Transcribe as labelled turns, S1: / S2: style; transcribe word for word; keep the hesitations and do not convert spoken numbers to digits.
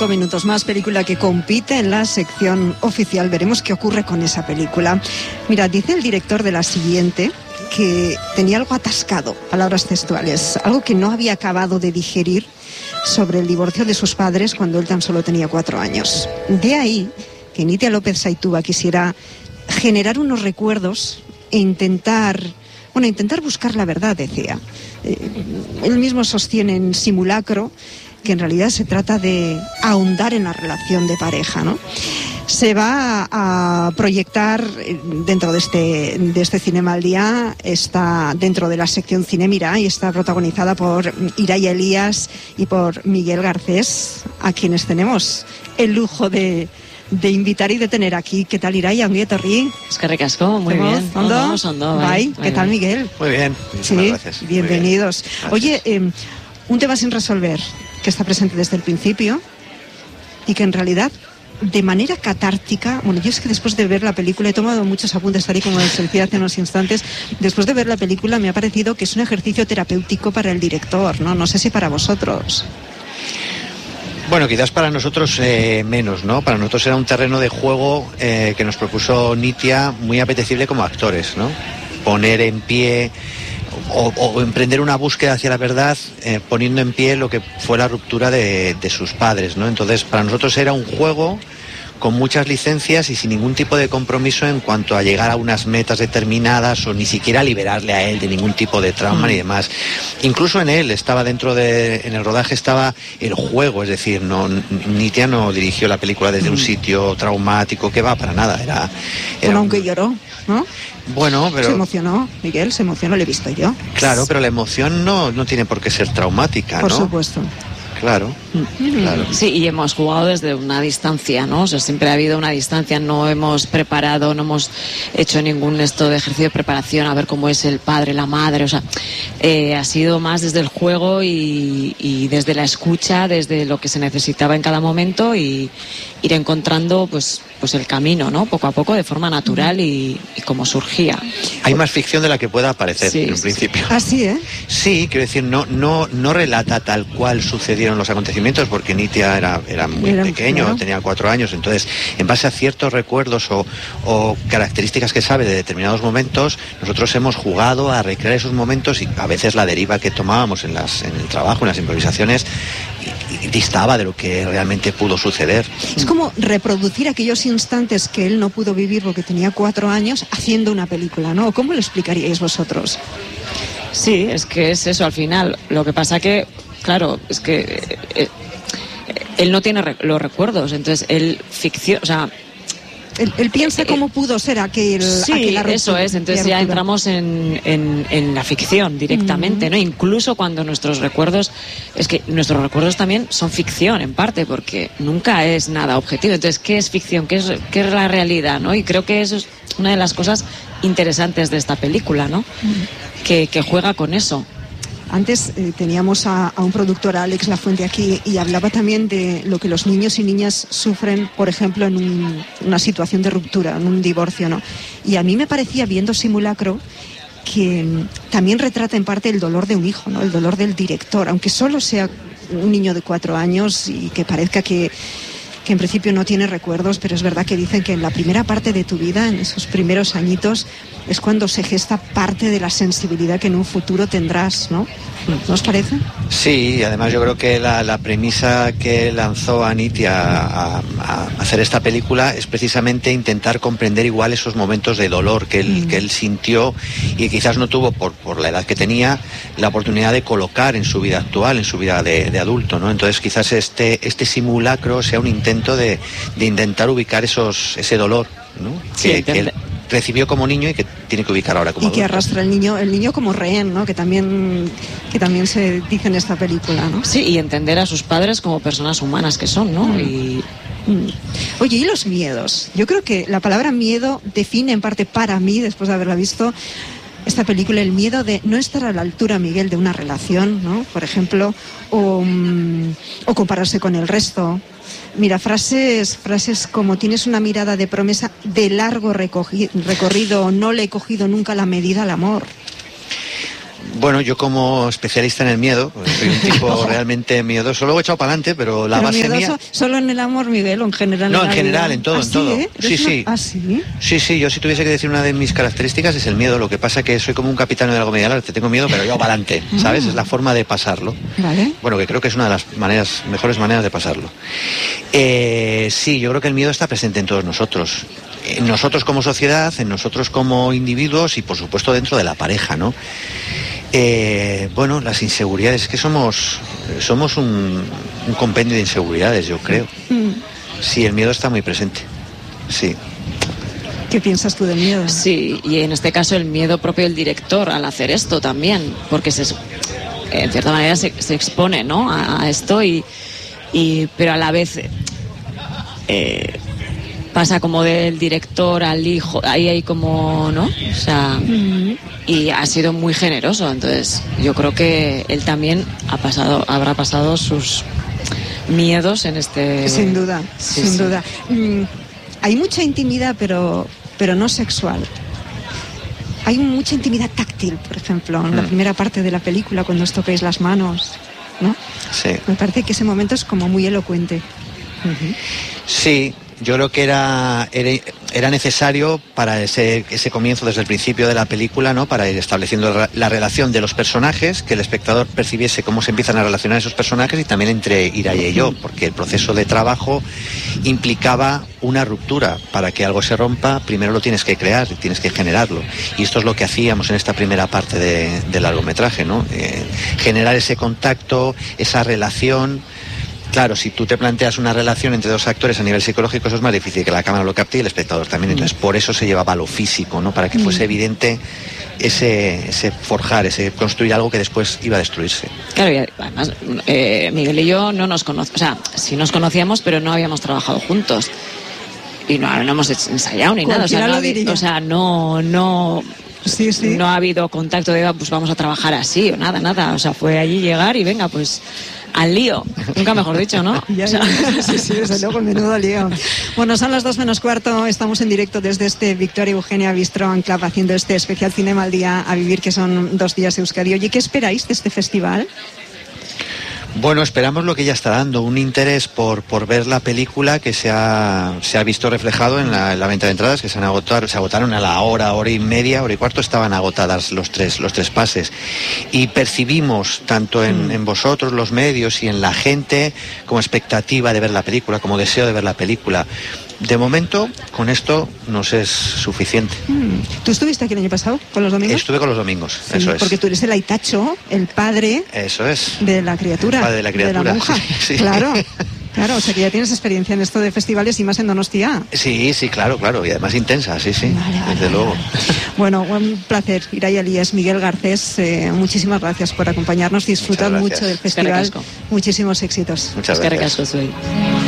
S1: Cinco minutos más, película que compite en la sección oficial. Veremos qué ocurre con esa película. Mira, dice el director de la siguiente que tenía algo atascado, palabras textuales, algo que no había acabado de digerir sobre el divorcio de sus padres cuando él tan solo tenía cuatro años. De ahí que Nitia López Saitúa quisiera generar unos recuerdos e intentar, bueno, intentar buscar la verdad, decía. Eh, él mismo sostiene en Simulacro que en realidad se trata de ahondar en la relación de pareja, ¿no? Se va a proyectar dentro de este, de este Cinema al Día, está dentro de la sección Cine Mira y está protagonizada por Irai Elías y por Miguel Garcés, a quienes tenemos el lujo de, de invitar y de tener aquí. ¿Qué tal, Irai? ¿Ongi etorri?
S2: Es que ricasco, muy bien.
S1: ¿Ondo? ¿Ondo? Bai. ¿Qué tal, Miguel?
S3: Muy bien.
S1: Sí,
S3: gracias.
S1: Bienvenidos.
S3: Bien.
S1: Oye, eh, un tema sin resolver que está presente desde el principio y que en realidad de manera catártica, bueno, yo es que después de ver la película he tomado muchos apuntes, tal y como les decía hace unos instantes. Después de ver la película me ha parecido que es un ejercicio terapéutico para el director, ¿no? No sé si para vosotros.
S3: Bueno, quizás para nosotros eh, menos, ¿no? Para nosotros era un terreno de juego eh, que nos propuso Nitia muy apetecible como actores, ¿no? Poner en pie o, o emprender una búsqueda hacia la verdad eh, poniendo en pie lo que fue la ruptura de, de sus padres, ¿no? Entonces, para nosotros era un juego con muchas licencias y sin ningún tipo de compromiso en cuanto a llegar a unas metas determinadas o ni siquiera liberarle a él de ningún tipo de trauma mm. ni demás. Incluso en él estaba dentro de, en el rodaje estaba el juego, es decir, no, Nitia no dirigió la película desde mm. un sitio traumático, que va, para nada, era... era
S1: bueno,
S3: un...
S1: aunque lloró, ¿no?
S3: Bueno, pero...
S1: Se emocionó, Miguel, se emocionó, lo he visto yo.
S3: Claro, pero la emoción no, no tiene por qué ser traumática,
S1: por
S3: ¿no?
S1: Por supuesto.
S3: Claro, claro.
S2: Sí, y hemos jugado desde una distancia, ¿no? O sea, siempre ha habido una distancia, no hemos preparado, no hemos hecho ningún esto de ejercicio de preparación a ver cómo es el padre, la madre, o sea, eh, ha sido más desde el juego y, y desde la escucha, desde lo que se necesitaba en cada momento y ir encontrando, pues, pues el camino, ¿no? Poco a poco, de forma natural y, y como surgía.
S3: Hay más ficción de la que pueda parecer
S2: sí,
S3: en un
S2: sí,
S3: principio.
S1: ¿Ah, sí, eh?
S3: Sí, quiero decir, no, no, no relata tal cual sucedieron los acontecimientos, porque Nitia era, era muy era, pequeño, claro. Tenía cuatro años, entonces, en base a ciertos recuerdos o, o características que sabe de determinados momentos, nosotros hemos jugado a recrear esos momentos y a veces la deriva que tomábamos en, las, en el trabajo, en las improvisaciones, y, y distaba de lo que realmente pudo suceder.
S1: Es como reproducir aquellos instantes que él no pudo vivir porque tenía cuatro años haciendo una película, ¿no? ¿Cómo lo explicaríais vosotros?
S2: Sí, es que es eso al final. Lo que pasa que, claro, es que eh, él no tiene re- los recuerdos, entonces él ficción, o sea...
S1: Él, él piensa eh, cómo pudo ser aquel...
S2: Sí,
S1: aquel
S2: eso es, entonces ya entramos en, en, en la ficción directamente, uh-huh. ¿no? Incluso cuando nuestros recuerdos, es que nuestros recuerdos también son ficción en parte, porque nunca es nada objetivo. Entonces, ¿qué es ficción? ¿Qué es, qué es la realidad? ¿No? Y creo que eso es una de las cosas interesantes de esta película, ¿no? Uh-huh. Que, que juega con eso.
S1: Antes eh, teníamos a, a un productor, a Alex Lafuente, aquí, y hablaba también de lo que los niños y niñas sufren, por ejemplo, en un, una situación de ruptura, en un divorcio, ¿no? Y a mí me parecía, viendo Simulacro, que también retrata en parte el dolor de un hijo, ¿no? El dolor del director, aunque solo sea un niño de cuatro años y que parezca que, que en principio no tiene recuerdos, pero es verdad que dicen que en la primera parte de tu vida, en esos primeros añitos, es cuando se gesta parte de la sensibilidad que en un futuro tendrás, ¿no? ¿No os parece?
S3: Sí, y además yo creo que la, la premisa que lanzó a Nitia a, a hacer esta película es precisamente intentar comprender igual esos momentos de dolor que él, mm. que él sintió y quizás no tuvo, por, por la edad que tenía, la oportunidad de colocar en su vida actual, en su vida de, de adulto, ¿no? Entonces quizás este, este simulacro sea un intento de, de intentar ubicar esos, ese dolor, ¿no?
S2: Sí,
S3: que, que él recibió como niño y que tiene que ubicar ahora como
S1: y
S3: adulto.
S1: Que arrastra el niño el niño como rehén, ¿no? Que también que también se dice en esta película, ¿no?
S2: Sí, y entender a sus padres como personas humanas que son, ¿no? Mm. Y
S1: mm. Oye, ¿y los miedos? Yo creo que la palabra miedo define en parte para mí, después de haberla visto, esta película, el miedo de no estar a la altura, Miguel, de una relación, ¿no? Por ejemplo, o, um, o compararse con el resto. Mira, frases frases como tienes una mirada de promesa de largo recogi- recorrido, no le he cogido nunca la medida al amor.
S3: Bueno, yo como especialista en el miedo, soy un tipo realmente miedoso. Luego he echado para adelante, pero la
S1: pero
S3: base
S1: miedoso,
S3: mía...
S1: ¿Solo en el amor, Miguel, o en general?
S3: No,
S1: en,
S3: en
S1: la
S3: general,
S1: vida?
S3: en todo,
S1: ¿Ah,
S3: en
S1: sí,
S3: todo.
S1: ¿eh?
S3: Sí,
S1: una...
S3: sí.
S1: ¿Ah, sí?
S3: Sí, sí, yo si tuviese que decir una de mis características es el miedo. Lo que pasa es que soy como un capitán de la comedia del arte. Tengo miedo, pero yo para adelante, ¿sabes? Mm. Es la forma de pasarlo.
S1: Vale.
S3: Bueno, que creo que es una de las maneras, mejores maneras de pasarlo. Eh, sí, yo creo que el miedo está presente en todos nosotros. En nosotros como sociedad, en nosotros como individuos y por supuesto dentro de la pareja, ¿no? Eh, bueno, las inseguridades, es que somos somos un, un compendio de inseguridades, yo creo. Mm. Sí, el miedo está muy presente, sí.
S1: ¿Qué piensas tú del miedo?
S2: Sí, y en este caso el miedo propio del director al hacer esto también, porque se, en cierta manera se, se expone, ¿no?, a, a esto, y, y pero a la vez eh, pasa como del director al hijo, ahí hay como, ¿no? O sea... Mm. Y ha sido muy generoso, entonces yo creo que él también ha pasado, habrá pasado sus miedos en este...
S1: Sin duda,
S2: sí,
S1: sin
S2: sí.
S1: duda. Mm, hay mucha intimidad, pero, pero no sexual. Hay mucha intimidad táctil, por ejemplo, en mm. la primera parte de la película, cuando os tocáis las manos, ¿no?
S3: Sí.
S1: Me parece que ese momento es como muy elocuente.
S3: Uh-huh. Sí. Yo creo que era, era, era necesario para ese, ese comienzo desde el principio de la película, ¿no?, para ir estableciendo la, la relación de los personajes, que el espectador percibiese cómo se empiezan a relacionar esos personajes y también entre Iraya y yo, porque el proceso de trabajo implicaba una ruptura. Para que algo se rompa, primero lo tienes que crear, tienes que generarlo. Y esto es lo que hacíamos en esta primera parte de, del largometraje, ¿no? Eh, generar ese contacto, esa relación. Claro, si tú te planteas una relación entre dos actores a nivel psicológico, eso es más difícil, que la cámara lo capte y el espectador también. Entonces, por eso se llevaba a lo físico, ¿no? Para que fuese evidente ese, ese forjar, ese construir algo que después iba a destruirse.
S2: Claro, y además, eh, Miguel y yo no nos conocíamos, o sea, sí nos conocíamos, pero no habíamos trabajado juntos. Y no, no hemos ensayado ni nada. O sea, no, ha, o sea, no, no,
S1: sí, sí.
S2: no ha habido contacto de, pues vamos a trabajar así o nada, nada. O sea, fue allí llegar y venga, pues... al lío, nunca mejor dicho, ¿no?
S1: Ya,
S2: o sea...
S1: Sí, sí, desde luego, menudo lío. Bueno, son las dos menos cuarto, estamos en directo desde este Victoria Eugenia Bistro Enclave, haciendo este especial Cinema al Día a Vivir, que son dos días de Euskadi. Oye, ¿qué esperáis de este festival?
S3: Bueno, esperamos lo que ya está dando, un interés por, por ver la película que se ha, se ha visto reflejado en la, en la venta de entradas, que se han agotado, se agotaron a la hora, hora y media, hora y cuarto, estaban agotadas los tres, los tres pases. Y percibimos, tanto en, en vosotros, los medios, y en la gente, como expectativa de ver la película, como deseo de ver la película. De momento, con esto nos es suficiente.
S1: ¿Tú estuviste aquí el año pasado con los domingos?
S3: Estuve con los domingos, sí, eso es.
S1: Porque tú eres el Aitacho, el padre...
S3: Eso es.
S1: De la criatura.
S3: El padre de la criatura.
S1: De la monja.
S3: Sí, sí.
S1: Claro. Claro, o sea que ya tienes experiencia en esto de festivales y más en Donostia.
S3: Sí, sí, claro, claro. Y además intensa, sí, sí. Vale, vale, desde vale, luego.
S1: Vale. Bueno, un placer. Iraya Elías, Miguel Garcés, eh, muchísimas gracias por acompañarnos. Disfrutad mucho del festival. Muchísimos éxitos.
S3: Muchas gracias.